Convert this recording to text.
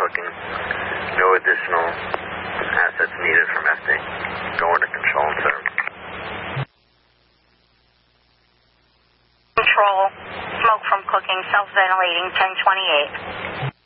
cooking. No additional assets needed from FD. Going to control and service. Control, smoke from cooking, self-ventilating, 1028.